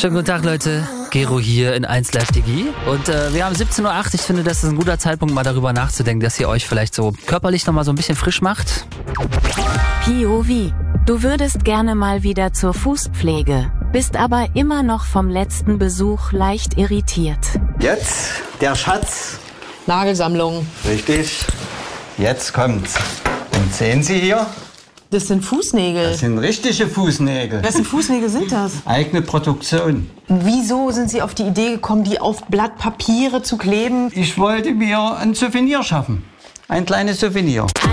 Schönen guten Tag, Leute. Gero hier in 1Live.digi. Und wir haben 17:08 Uhr. Ich finde, das ist ein guter Zeitpunkt, mal darüber nachzudenken, dass ihr euch vielleicht so körperlich nochmal so ein bisschen frisch macht. POV. Du würdest gerne mal wieder zur Fußpflege, bist aber immer noch vom letzten Besuch leicht irritiert. Jetzt der Schatz. Nagelsammlung. Richtig. Jetzt kommt's. Und sehen Sie hier? Das sind Fußnägel. Das sind richtige Fußnägel. Wessen Fußnägel sind das? Eigene Produktion. Wieso sind Sie auf die Idee gekommen, die auf Blatt Papiere zu kleben? Ich wollte mir ein Souvenir schaffen. Ein kleines Souvenir.